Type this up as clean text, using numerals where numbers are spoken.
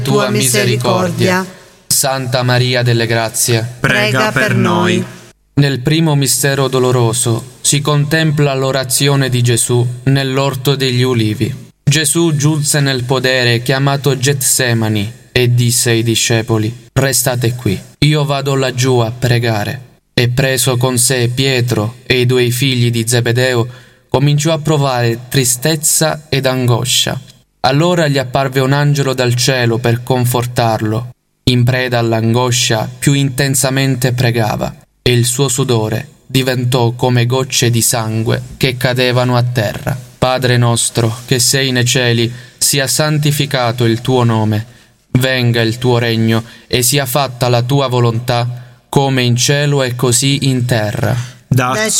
tua misericordia. Santa Maria delle Grazie, Prega per noi. Nel primo mistero doloroso si contempla l'orazione di Gesù nell'orto degli ulivi. Gesù giunse nel podere chiamato Getsemani e disse ai discepoli: restate qui, io vado laggiù a pregare. E preso con sé Pietro e i 2 figli di Zebedeo, cominciò a provare tristezza ed angoscia. Allora gli apparve un angelo dal cielo per confortarlo. In preda all'angoscia più intensamente pregava, e il suo sudore diventò come gocce di sangue che cadevano a terra. Padre nostro, che sei nei cieli, sia santificato il tuo nome. Venga il tuo regno e sia fatta la tua volontà, come in cielo e così in terra. Dacci